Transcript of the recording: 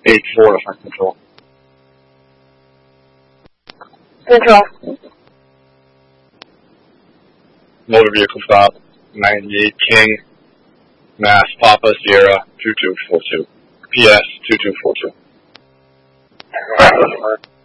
8-4 effect control. Control. Motor vehicle stop, 98 King, Mass Papa Sierra 2242. PS 2242.